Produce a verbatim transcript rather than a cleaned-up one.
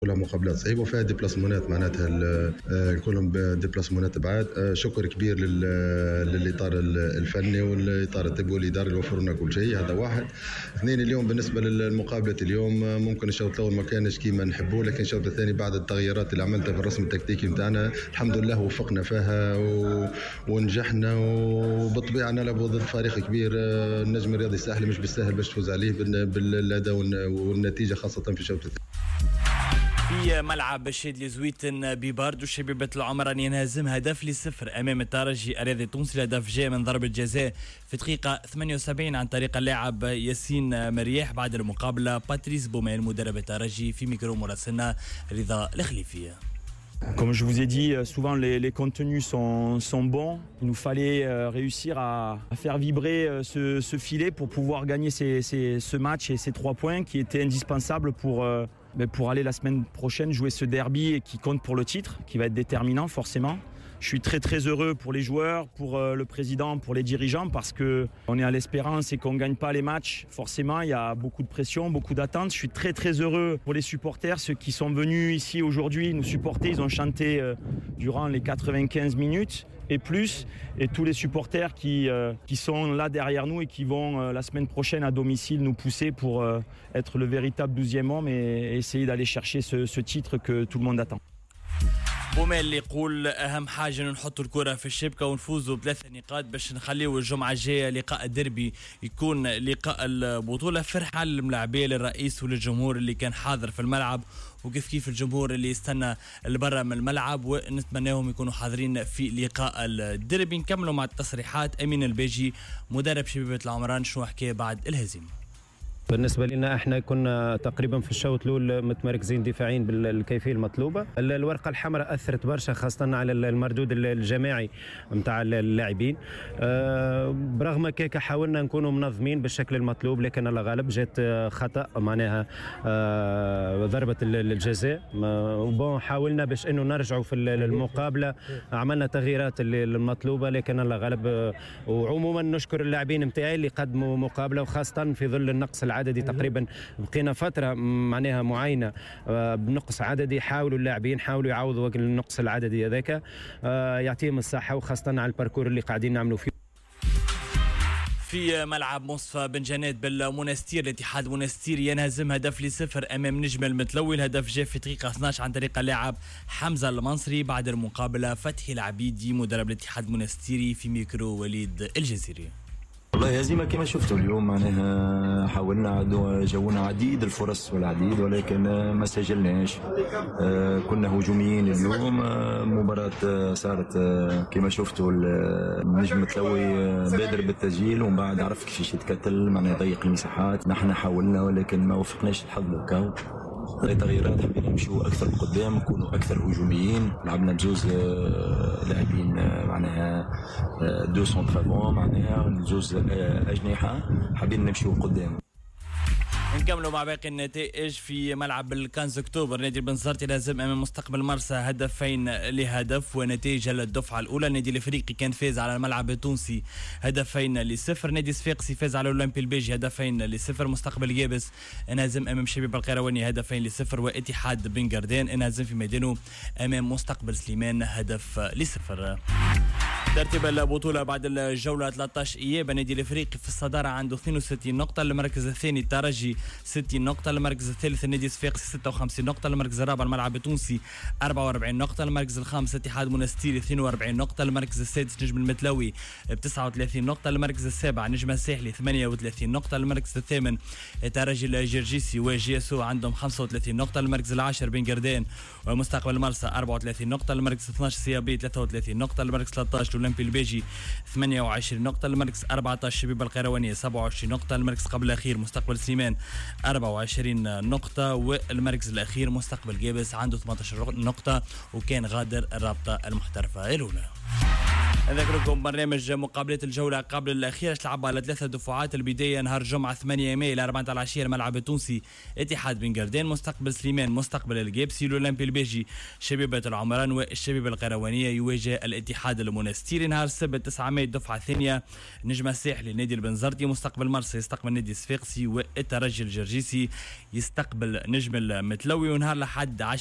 كلها مقابلات صعيبه وفيها ديبلاسمونات معناتها كلهم ديبلاسمونات بعاد. شكر كبير للاطار الفني والاطار الطبي والاداري اللي وفروا لنا كل شيء. هذا واحد. اثنين، اليوم بالنسبه للمقابله اليوم ممكن الشوط الاول ما كانش كيما نحبوه، لكن الشوط الثاني بعد التغييرات اللي عملتها في الرسم التكتيكي نتاعنا الحمد لله وفقنا فيها و... ونجحنا. وبالطبيعه انا لعبوا ضد فريق كبير النجم الرياضي الساحلي مش بالسهل باش تفوز عليه بالاداء والنتيجه خاصه في الشوط الثاني. في ملعب الشادلي زويتن بباردو شبيبة العمراني ينهزم هدف لصفر امام الترجي الرياضي التونسي. الهدف جاء من ضربة جزاء في دقيقة ثمانية وسبعين عن طريق اللاعب ياسين مرياح بعد المقابلة باتريس بوميل مدرب الترجي في ميكرو مراسلنا رضا الخليفية. Comme je vous ai dit, souvent les, les contenus sont, sont bons. Il nous fallait euh, réussir à, à faire vibrer euh, ce, ce filet pour pouvoir gagner ces, ces, ce match et ces trois points qui étaient indispensables pour, euh, pour aller la semaine prochaine jouer ce derby et qui compte pour le titre, qui va être déterminant forcément. Je suis très très heureux pour les joueurs, pour euh, le président, pour les dirigeants parce qu'on est à l'espérance et qu'on ne gagne pas les matchs. Forcément, il y a beaucoup de pression, beaucoup d'attentes. Je suis très très heureux pour les supporters, ceux qui sont venus ici aujourd'hui nous supporter. Ils ont chanté euh, durant les quatre-vingt-quinze minutes et plus. Et tous les supporters qui, euh, qui sont là derrière nous et qui vont euh, la semaine prochaine à domicile nous pousser pour euh, être le véritable douzième homme et essayer d'aller chercher ce, ce titre que tout le monde attend. بوميل اللي يقول أهم حاجة نحطوا الكرة في الشبكة ونفوزوا بثلاثة نقاط باش نخليوا الجمعة الجاية لقاء الدربي يكون لقاء البطولة. فرحة للملاعبية للرئيس وللجمهور اللي كان حاضر في الملعب وكيف كيف الجمهور اللي يستنى لبرا من الملعب، ونتمناهم يكونوا حاضرين في لقاء الدربي. نكملوا مع التصريحات أمين الباجي مدرب شبيبة العمران شنو حكى بعد الهزيمة. بالنسبة لنا احنا كنا تقريبا في الشوط الأول متمركزين دفاعيا بالكيفية المطلوبة. الورقة الحمراء أثرت برشا خاصة على المردود الجماعي متاع اللاعبين. أه برغم كيكا حاولنا نكونوا منظمين بالشكل المطلوب لكن الله غالب جات خطأ معناها أه ضربة الجزاء. وبون حاولنا باش انه نرجعوا في المقابلة، عملنا تغييرات المطلوبة لكن الله غالب. وعموما نشكر اللاعبين متاعي اللي قدموا مقابلة وخاصة في ظل النقص العددي. تقريبا بقينا فترة معناها معينة بنقص عددي، حاولوا اللاعبين حاولوا يعوضوا النقص العددي هذاك. يعطيهم الصحة وخاصة على الباركور اللي قاعدين نعملوا فيه. في ملعب مصطفى بن جنات بالمنستير الاتحاد منستير ينهزم هدف لصفر امام نجم المتلوي. الهدف جاء في دقيقه اثني عشر عن طريق اللاعب حمزه المنصري بعد المقابله فتحي العبيدي مدرب الاتحاد المنستيري في ميكرو وليد الجزيري. والله هزيمة كما شفتوا اليوم معناها حاولنا جونا عديد الفرص والعديد ولكن ما سجلناش. كنا هجوميين اليوم. مباراة صارت كما شفتوا النجم التلوي بادر بالتسجيل ومن بعد عرف كيفاش يتكتل معناها يضيق المساحات. نحن حاولنا ولكن ما وفقناش الحظ هكا. تغييرات حبينا نمشيو اكثر لقدام نكونوا اكثر هجوميين. لعبنا بجوز لاعبين معناها دو سونترافون معناها جوز اجنحه حابين نمشيو قدام. نكملوا مع باقي النتائج في ملعب الخامس اكتوبر. نادي البنزرتي لازم امام مستقبل مرسى هدفين لهدف ونتيجه للدفعه الاولى. النادي الافريقي كان فاز على الملعب التونسي هدفين لصفر. نادي صفاقسي فاز على الاولمبي البيجي هدفين لصفر. مستقبل جابس انهزم امام شبيب القيرواني هدفين لصفر. واتحاد بن قردان انهزم في ميدانه امام مستقبل سليمان هدف لصفر. ترتيب البطولة بعد الجولة ثلاثة عشر إياب. النادي الافريقي في الصدارة عنده اثنين وستين نقطة. المركز الثاني الترجي ستين نقطة. المركز الثالث النادي الصفاقسي ستة وخمسين نقطة. المركز الرابع الملعب التونسي أربعة وأربعين نقطة. المركز الخامس اتحاد منستيري اثنين وأربعين نقطة. المركز السادس نجم المتلوي ب تسعة وثلاثين نقطة. المركز السابع نجم الساحلي ثمانية وثلاثين نقطة. المركز الثامن الترجي الجرجيسي وجيسو عندهم خمسة وثلاثين نقطة. المركز العاشر بن قردان ومستقبل مرسى أربعة وثلاثين نقطة. المركز اثني عشر سيابي ثلاثة وثلاثين نقطة. المركز ثلاثة عشر الأولمبي البيجي ثمانية وعشرين نقطة. المركز أربعة عشر شبيب القيروانية سبعة وعشرين نقطة. المركز قبل الأخير مستقبل سليمان أربعة وعشرين نقطة. والمركز الأخير مستقبل جابس عنده ثمانية عشر نقطة وكان غادر الرابطة المحترفة الأولى. أذكركم برنامج مقابلات الجولة قبل الأخيرة تلعب على ثلاثة دفعات. البداية نهار الجمعة ثمانية ماي إلى أربعة العشية الملعب التونسي اتحاد بن قردان مستقبل سليمان مستقبل الجيبسي. الأولمبي البيجي شبيبة العمران والشبيبة القروانية يواجه الاتحاد المنستيري. نهار السبت تسعة ماي الدفعة الثانية نجم الساحلي النادي البنزرتي مستقبل مرسى يستقبل نادي الصفاقسي والترجي الجرجيسي يستقبل نجم المتلوي. ونهار الأحد